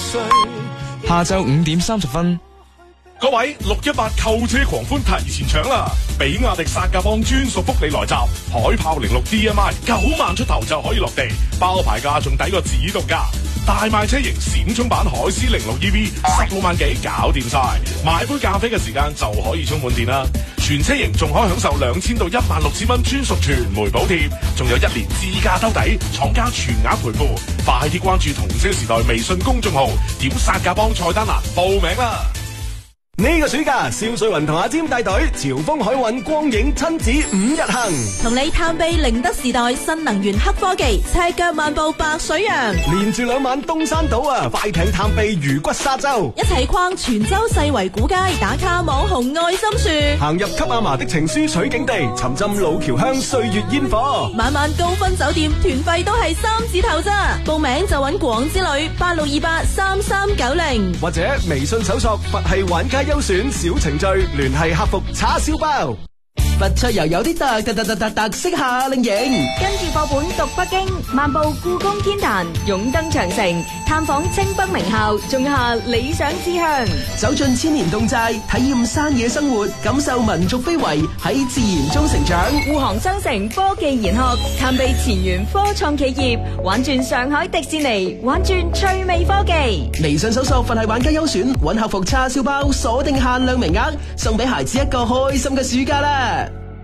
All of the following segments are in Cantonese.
下晝5點30分。 各位618購車狂歡提前搶啦！比亞迪薩格邦專屬福利來襲，海豹06 DMI 9萬出頭就可以落地，包牌價仲抵過指導價。大賣車型閃衝版海獅06 EV 16萬幾搞掂晒，買杯咖啡嘅時間就可以充滿電啦。全車型仲可以享受2000到16000蚊專屬全枚補貼，仲有1年自駕兜底，廠家全額賠付。快啲關注同車時代微信公眾號，點薩格邦菜單欄報名啦！ 呢個暑假，蕭瑞雲同阿尖帶隊潮豐海運光影親子5日行， 同你探秘寧德時代新能源黑科技，赤腳漫步白水洋， 連住2晚東山島啊，快艇探秘魚骨沙洲， 一齊逛泉州世圍古街，打卡網紅愛心樹， 行入給阿嫲的情書取景地，沉浸老橋鄉歲月煙火， 晚晚高分酒店，團費都係3字頭咋，報名就揾廣之旅86283390， 或者微信搜索佛系玩家優選小程序，聯繫客服叉燒包。 佛出遊有啲特色夏令營， 跟住課本讀北京，漫步故宮天壇，勇登長城，探訪清北名校，種下理想志向， 走進千年侗寨，體驗山野生活，感受民族非遺，喺自然中成長。 滬杭商城科技研學，探秘前沿科創企業，玩轉上海迪士尼，玩轉趣味科技。 微信搜索佛系玩家優選，揾客服叉燒包，鎖定限量名額，送俾孩子一個開心嘅暑假啦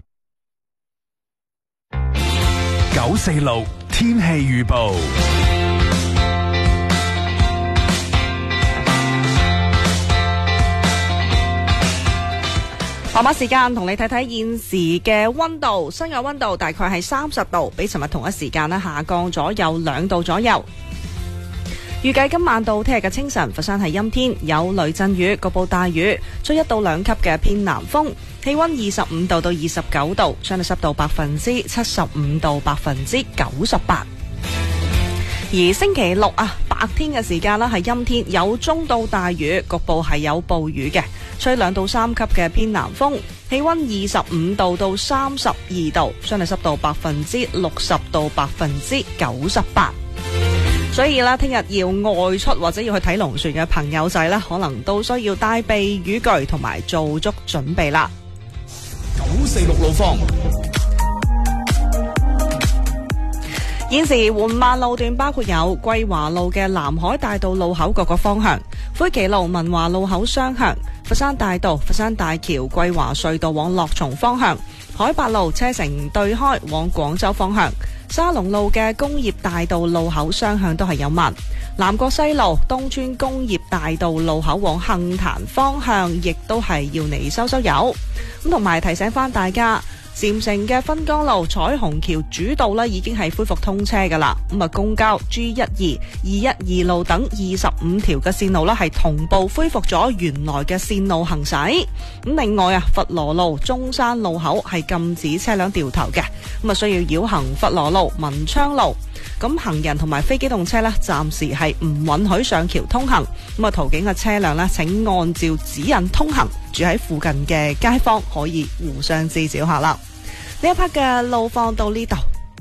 ！946天氣預報， 傍晚時間同你睇睇現時嘅溫度，室外溫度大概係30度，比尋日同一時間呢下降咗有2度左右。預計今晚到聽日嘅清晨，佛山係陰天，有雷陣雨，局部大雨，吹1到2級嘅偏南風，氣溫25度到29度，相對濕度75%到98%。而星期六白天嘅時間係陰天，有中到大雨，局部係有暴雨嘅，吹2到3級嘅偏南風，氣溫25度到32度，相對濕度60%到98%。所以啦，聽日要外出或者要去睇龍船嘅朋友仔呢，可能都需要帶備雨具同埋做足準備啦。 946路況， 現時緩慢路段包括有桂華路嘅南海大道路口各個方向、灰旗路文華路口雙向、佛山大道、佛山大橋、桂華隧道往樂松方向、海八路車城對開往廣州方向、沙龍路嘅工業大道路口雙向都係有慢，南國西路東村工業大道路口往杏壇方向亦都係要你收油。咁同埋提醒翻大家，禪城嘅芬江路彩虹橋主道呢已經係恢復通車噶啦。咁公交 G12、212路等25條嘅線路呢係同步恢復咗原來嘅線路行駛。咁另外佛羅路中山路口係禁止車輛掉頭嘅，咁需要繞行佛羅路、文昌路。咁行人同埋非機動車呢暫時係唔允許上橋通行。咁途經嘅車輛呢請按照指引通行。住喺附近嘅街坊可以互相指照下啦。呢一 part 嘅路況到呢度。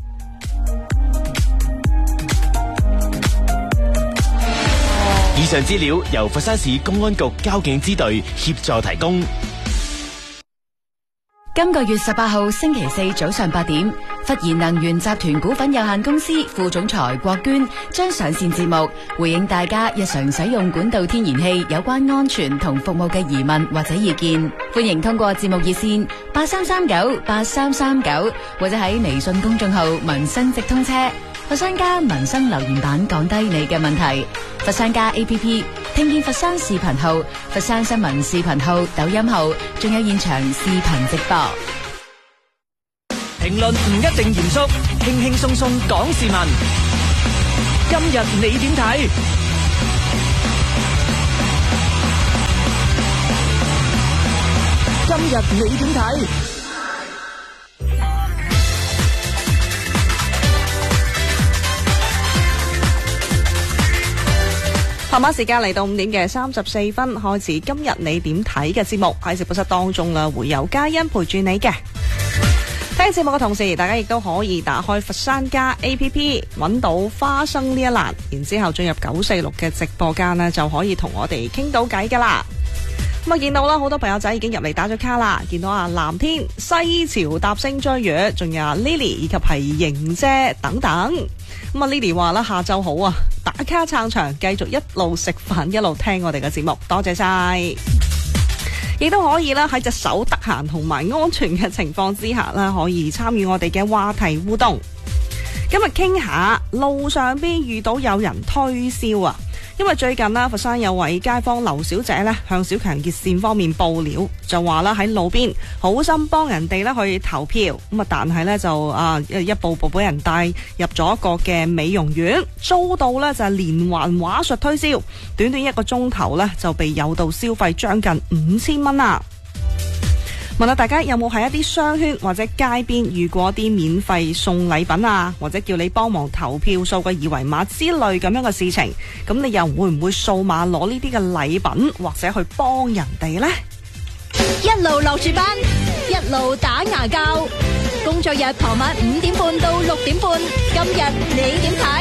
以上資料由佛山市公安局交警支隊協助提供。 今個月18號星期四早上8點，忽然能源集團股份有限公司副總裁郭娟將上線節目，回應大家日常使用管道天然氣有關安全同服務嘅疑問或者意見。歡迎通過節目熱線83398339或者喺微信公眾號民生直通車佛山家民生留言板講低你嘅問題。佛山家 APP 聽見佛山視頻號、佛山新聞視頻號、抖音號，仲有現場視頻直播。 評論唔一定嚴肅，輕輕鬆鬆講時聞。今日你點睇？今日你點睇？ 傍晚時間嚟到5點嘅34分，開始今日你點睇嘅節目。喺直播室當中啦，會有嘉欣陪住你嘅。 聽節目嘅同時，大家亦都可以打開佛山家 APP， 揾到花生呢一欄，然之後進入946嘅直播間呢，就可以同我哋傾到偈噶啦。咁啊，見到啦，好多朋友仔已經入嚟打咗卡啦。見到啊，藍天、西樵搭星追月，仲有 Lily 以及係瑩姐等等。咁啊 ，Lily 話啦，下晝好啊，打卡撐場，繼續一路食飯一路聽我哋嘅節目，多謝晒。亦都可以啦，喺隻手得閒同埋安全嘅情況之下啦，可以參與我哋嘅話題互動。今日傾下路上邊遇到有人推銷啊！因為最近啦，佛山有位街坊劉小姐咧向小強熱線方面報料，就話啦喺路邊好心幫人哋咧去投票，咁啊但係咧就一步步俾人帶入咗一個嘅美容院，遭到咧就係連環話術推銷，短短1個鐘頭咧就被誘導消費將近5000蚊啊！問下大家有冇喺一啲商圈或者街邊遇過啲免費送禮品啊，或者叫你幫忙投票掃個二維碼之類咁樣嘅事情，咁你又會唔會掃碼攞呢啲嘅禮品或者去幫人哋呢？ 一路落住班，一路打牙膠，工作日傍晚5點半到6點半，今日你點睇？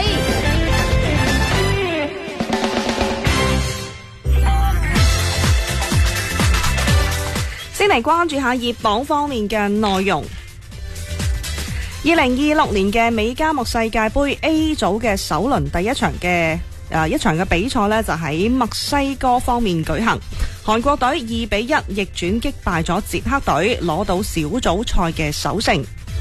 先嚟關注下熱榜方面嘅內容。2026年嘅美加墨世界盃 A 組嘅首輪第一場嘅比賽呢，就喺墨西哥方面舉行。韓國隊2-1逆轉擊敗咗捷克隊，攞到小組賽嘅首勝。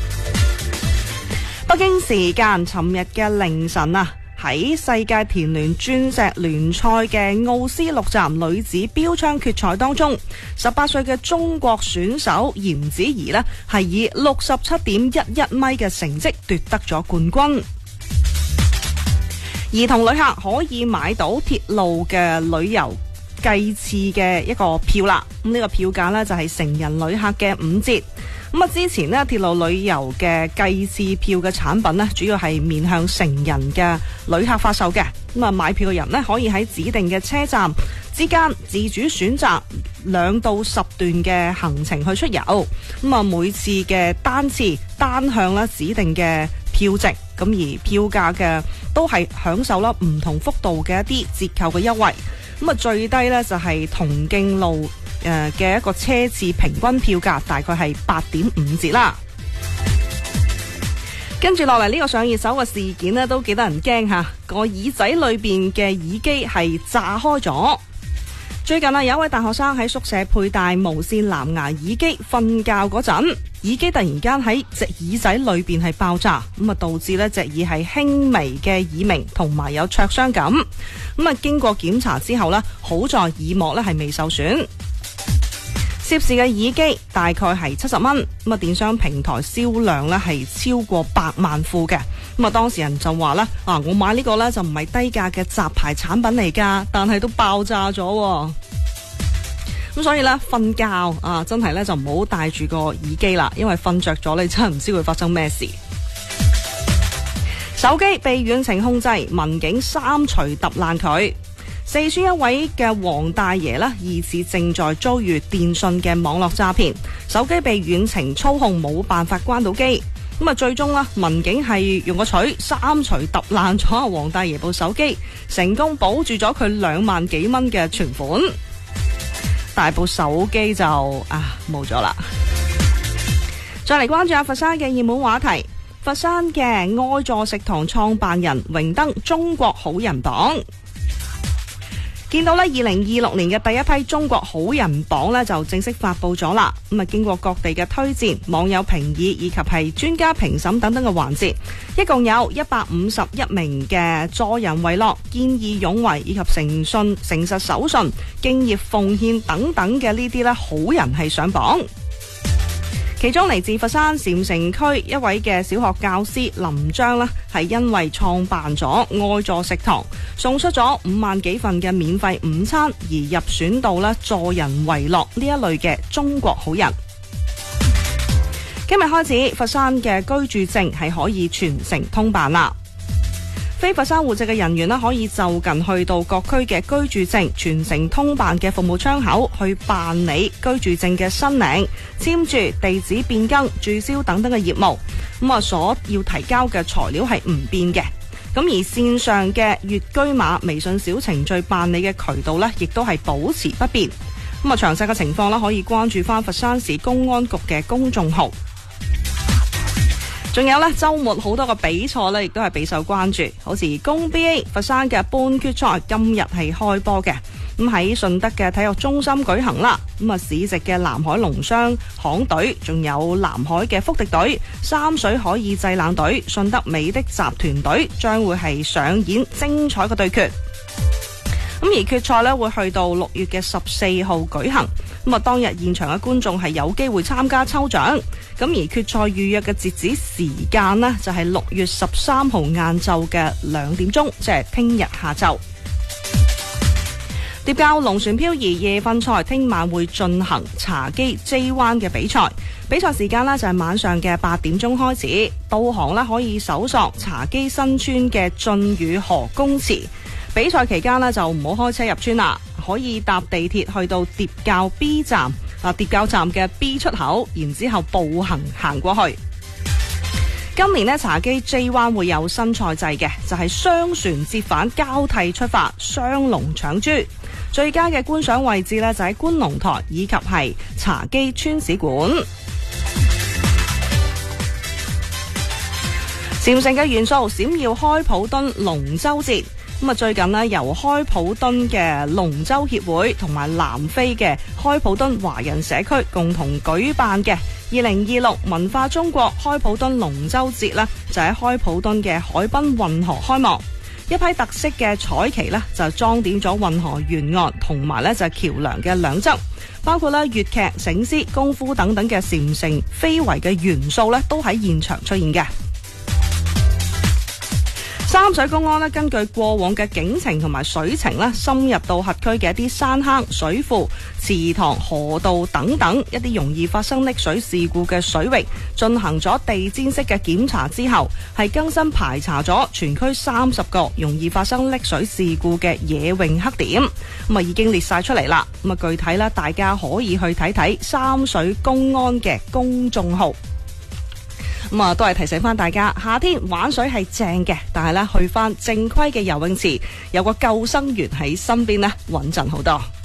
北京時間尋日嘅凌晨啊，喺世界田聯鑽石聯賽嘅奧斯陸站女子標槍決賽當中，18歲嘅中國選手嚴子怡呢係以67.11米嘅成績奪得咗冠軍。兒童旅客可以買到鐵路嘅旅遊計次嘅一個票啦，咁呢個票價呢，就係成人旅客嘅5折。咁啊，之前呢鐵路旅遊嘅計次票嘅產品呢，主要係面向成人嘅旅客發售嘅。咁啊，買票嘅人呢，可以喺指定嘅車站之間自主選擇2到10段嘅行程去出遊。咁啊，每次嘅單次單向啦指定嘅票值，咁而票價嘅都係享受啦唔同幅度嘅一啲折扣嘅優惠。咁啊，最低呢，就係同徑路嘅一個車次平均票價大概係8.5折啦。跟住落嚟呢個上熱搜嘅事件呢，都幾得人驚吓，個耳仔裏邊嘅耳機係炸開咗。最近啊，有一位大學生喺宿舍佩戴無線藍牙耳機瞓覺嗰陣，耳機突然間喺隻耳仔裏邊係爆炸，咁啊導致呢隻耳係輕微嘅耳鳴同埋有灼傷感。咁啊經過檢查之後呢，好在耳膜呢係未受損。涉事嘅耳機大概係70蚊，咁啊電商平台銷量呢係超過100萬副嘅。咁啊當事人就話啦，我買呢個呢就唔係低價嘅雜牌產品嚟噶，但係都爆炸咗。咁所以呢，瞓覺真係呢就唔好戴住個耳機啦，因為瞓着咗你真係唔知會發生咩事。手機被遠程控制，民警3錘揼爛佢。四川一位嘅黃大爺呢，疑似正在遭遇電信嘅網絡詐騙，手機被遠程操控，冇辦法關到機。咁啊，最終啦，民警係用個錘3錘揼爛咗阿黃大爺部手機，成功保住咗佢2萬幾蚊嘅存款，但係部手機就冇咗啦。再嚟關注下佛山嘅熱門話題，佛山嘅愛座食堂創辦人榮登中國好人榜。見到咧，2026年嘅第一批中國好人榜咧就正式發佈咗啦。咁啊，經過各地嘅推薦、網友評議以及係專家評審等等嘅環節，一共有151名嘅助人為樂、見義勇為以及誠實守信、敬業奉獻等等嘅呢啲咧好人係上榜。其中嚟自佛山禪城區一位嘅小學教師林章呢，係因為創辦咗愛座食堂，送出咗5萬幾份嘅免費午餐，而入選到呢助人為樂呢一類嘅中國好人。今日開始，佛山嘅居住證係可以全城通辦啦。 非佛山戶籍嘅人員可以就近去到各區嘅居住證全城通辦嘅服務窗口去辦理居住證嘅申領、簽注、地址變更、註銷等等嘅業務。咁所要提交嘅材料係唔變嘅。咁而線上嘅粵居碼微信小程序辦理嘅渠道呢，亦都係保持不變。咁詳細嘅情況可以關注翻佛山市公安局嘅公眾號。仲有周末好多個比賽亦都係備受關注，好似公 BA 佛山嘅半決賽今日係開波嘅，咁喺順德嘅體育中心舉行啦。咁市直嘅南海龍商行隊，仲有南海嘅福迪隊、三水海爾製冷隊、順德美的集團隊將會係上演精彩嘅對決。咁而決賽會去到6月嘅14號舉行。咁當日現場嘅觀眾係有機會參加抽獎。咁而決賽預約嘅截止時間呢，就係6月13號晏晝嘅2點鐘，即係聽日下晝。疊滘龍船漂移夜訓賽聽晚會進行茶基 J 灣嘅比賽，比賽時間呢，就係晚上嘅8點鐘開始。導航呢，可以搜索茶基新村嘅晉宇河公祠。比賽期間呢，就唔好開車入村啦，可以搭地鐵去到疊滘 B 站，疊滘站嘅 B 出口，然之後步行過去。今年呢，茶基 J 灣會有新賽制嘅，就係雙船折返交替出發，雙龍搶珠。最佳嘅觀賞位置呢，就喺觀龍台以及係茶基村史館。禪城嘅元素閃耀開普敦龍舟節。最近呢，由開普敦嘅龍舟協會同埋南非嘅開普敦華人社區共同舉辦嘅2026文化中國開普敦龍舟節呢，就喺開普敦嘅海濱運河開幕。一批特色嘅彩旗呢，就裝點咗運河沿岸同埋呢就橋梁嘅兩側，包括粵劇、醒獅、功夫等等嘅禪城非遺嘅元素呢，都喺現場出現嘅。三水公安根據過往嘅警情同埋水情深入到轄區嘅一啲山坑、水庫、池塘、河道等等一啲容易發生溺水事故嘅水域，進行咗地氈式嘅檢查之後，係更新排查咗全區30個容易發生溺水事故嘅野泳黑點，已經列晒出嚟啦。具體大家可以去睇睇三水公安嘅公眾號。都係提醒翻大家，夏天玩水係正嘅，但係去翻正規嘅游泳池，有個救生員喺身邊穩陣好多。